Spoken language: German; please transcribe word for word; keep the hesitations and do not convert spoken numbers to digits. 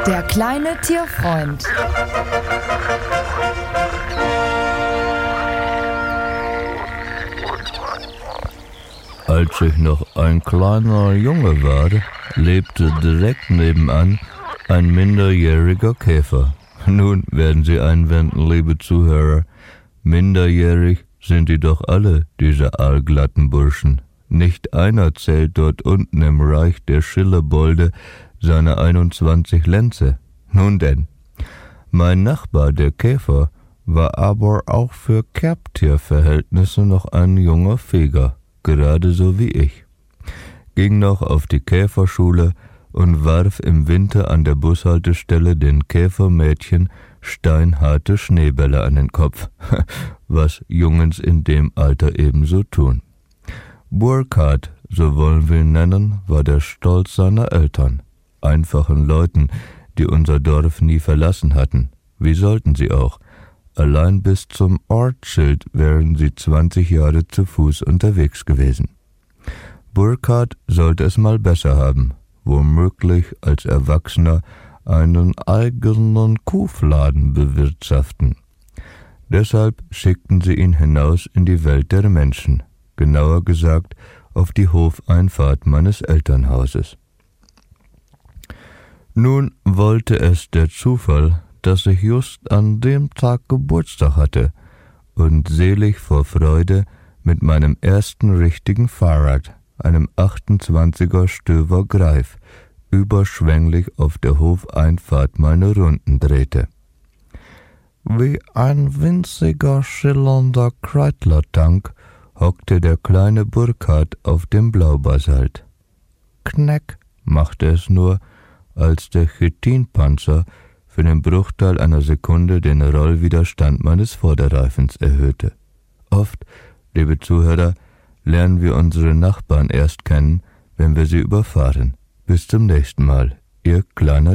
Der kleine Tierfreund. Als ich noch ein kleiner Junge war, lebte direkt nebenan ein minderjähriger Käfer. Nun werden Sie einwenden, liebe Zuhörer, minderjährig sind die doch alle, diese allglatten Burschen. Nicht einer zählt dort unten im Reich der Schillerbolde seine einundzwanzig Lenze. Nun denn, mein Nachbar, der Käfer, war aber auch für Kerbtierverhältnisse noch ein junger Feger, gerade so wie ich. Ging noch auf die Käferschule und warf im Winter an der Bushaltestelle den Käfermädchen steinharte Schneebälle an den Kopf, was Jungens in dem Alter ebenso tun. Burkhard, so wollen wir ihn nennen, war der Stolz seiner Eltern, einfachen Leuten, die unser Dorf nie verlassen hatten. Wie sollten sie auch? Allein bis zum Ortsschild wären sie zwanzig Jahre zu Fuß unterwegs gewesen. Burkhard sollte es mal besser haben, womöglich als Erwachsener einen eigenen Kuhfladen bewirtschaften. Deshalb schickten sie ihn hinaus in die Welt der Menschen, genauer gesagt auf die Hofeinfahrt meines Elternhauses. Nun wollte es der Zufall, dass ich just an dem Tag Geburtstag hatte und selig vor Freude mit meinem ersten richtigen Fahrrad, einem achtundzwanziger Stöver Greif, überschwänglich auf der Hofeinfahrt meine Runden drehte. Wie ein winziger, schillernder Kreidlertank hockte der kleine Burkhard auf dem Blaubasalt. Kneck machte es nur, als der Chitinpanzer für den Bruchteil einer Sekunde den Rollwiderstand meines Vorderreifens erhöhte. Oft, liebe Zuhörer, lernen wir unsere Nachbarn erst kennen, wenn wir sie überfahren. Bis zum nächsten Mal, Ihr kleiner